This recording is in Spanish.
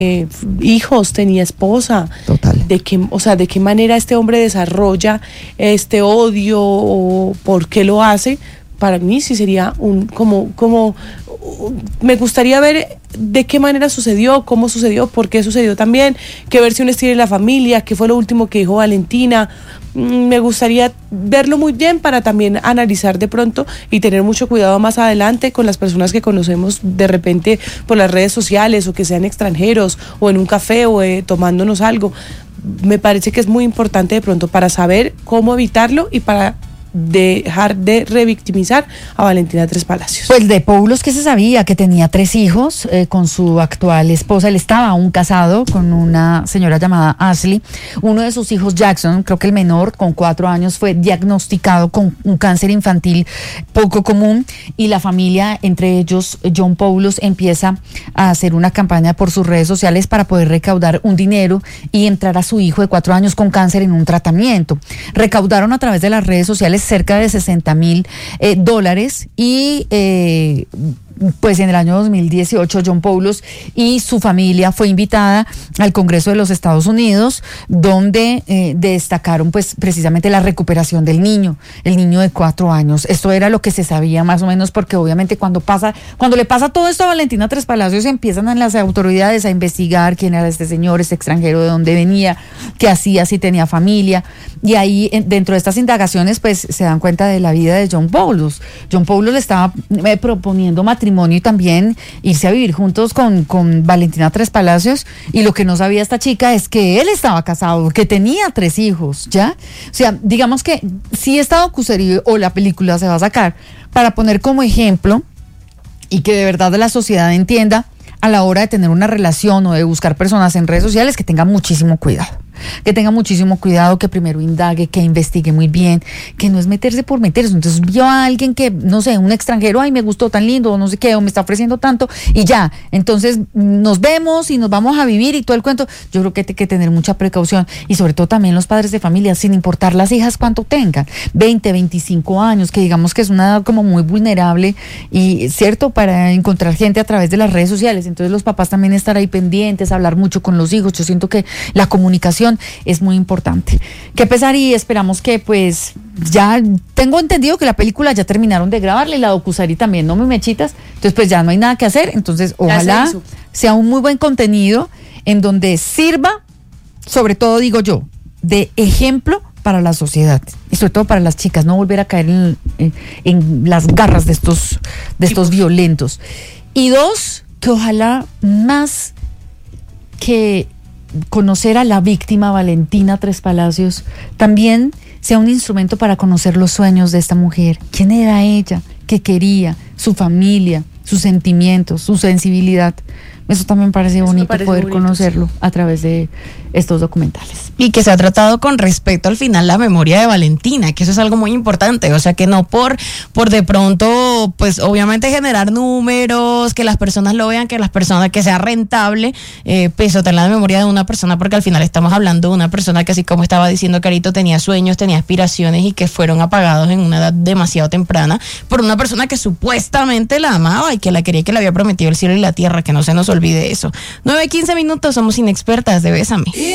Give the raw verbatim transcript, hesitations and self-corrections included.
Eh, hijos, tenía esposa. Total. De qué, o sea, de qué manera este hombre desarrolla este odio o por qué lo hace. Para mí sí sería un como como me gustaría ver de qué manera sucedió, cómo sucedió, por qué sucedió también, qué versiones tiene la familia, qué fue lo último que dijo Valentina. Me gustaría verlo muy bien para también analizar de pronto y tener mucho cuidado más adelante con las personas que conocemos de repente por las redes sociales o que sean extranjeros o en un café o eh, tomándonos algo. Me parece que es muy importante de pronto para saber cómo evitarlo y para dejar de revictimizar a Valentina Tres Palacios. Pues de Poulos, que se sabía que tenía tres hijos eh, con su actual esposa. Él estaba aún casado con una señora llamada Ashley. Uno de sus hijos, Jackson, creo que el menor, con cuatro años, fue diagnosticado con un cáncer infantil poco común, y la familia, entre ellos John Poulos, empieza a hacer una campaña por sus redes sociales para poder recaudar un dinero y entrar a su hijo de cuatro años con cáncer en un tratamiento. Recaudaron a través de las redes sociales cerca de sesenta mil eh, dólares y eh, pues en el año dos mil dieciocho John Poulos y su familia fue invitada al Congreso de los Estados Unidos, donde eh, destacaron pues precisamente la recuperación del niño, el niño de cuatro años. Esto era lo que se sabía más o menos, porque obviamente cuando pasa, cuando le pasa todo esto a Valentina Tres Palacios, empiezan a las autoridades a investigar quién era este señor, este extranjero, de dónde venía, qué hacía, si tenía familia, y ahí dentro de estas indagaciones pues se dan cuenta de la vida de John Poulos. John Poulos le estaba eh, proponiendo matrimonio y también irse a vivir juntos con, con Valentina Tres Palacios, y lo que no sabía esta chica es que él estaba casado, que tenía tres hijos, ¿ya? O sea, digamos que si esta docuserie o la película se va a sacar para poner como ejemplo y que de verdad la sociedad entienda a la hora de tener una relación o de buscar personas en redes sociales, que tenga muchísimo cuidado. Que tenga muchísimo cuidado, que primero indague, que investigue muy bien, que no es meterse por meterse. Entonces vio a alguien que, no sé, un extranjero, ay, me gustó tan lindo, o no sé qué, o me está ofreciendo tanto, y ya, entonces nos vemos y nos vamos a vivir y todo el cuento. Yo creo que hay que tener mucha precaución, y sobre todo también los padres de familia, sin importar las hijas cuánto tengan, veinte, veinticinco años, que digamos que es una edad como muy vulnerable, y cierto, para encontrar gente a través de las redes sociales. Entonces los papás también estar ahí pendientes, hablar mucho con los hijos. Yo siento que la comunicación es muy importante. Qué pesar, y esperamos que pues ya, tengo entendido que la película ya terminaron de grabarla y la docuserie también, ¿no, me mechitas? Entonces pues ya no hay nada que hacer. Entonces ojalá se sea un muy buen contenido en donde sirva, sobre todo digo yo, de ejemplo para la sociedad y sobre todo para las chicas, no volver a caer en, en, en las garras de estos, de estos sí, violentos. Y dos, que ojalá más que conocer a la víctima Valentina Tres Palacios, también sea un instrumento para conocer los sueños de esta mujer. ¿Quién era ella? ¿Qué quería? Su familia, sus sentimientos, su sensibilidad. Eso también me parece Eso bonito, me parece poder bonito, conocerlo sí, a través de estos documentales. Y que se ha tratado con respeto al final la memoria de Valentina, que eso es algo muy importante. O sea, que no por, por de pronto, pues obviamente generar números, que las personas lo vean, que las personas, que sea rentable, eh, pisotear la memoria de una persona, porque al final estamos hablando de una persona que, así como estaba diciendo Carito, tenía sueños, tenía aspiraciones, y que fueron apagados en una edad demasiado temprana por una persona que supuestamente la amaba y que la quería, que le había prometido el cielo y la tierra. Que no se nos olvide eso. nueve quince minutos, somos inexpertas de Bésame.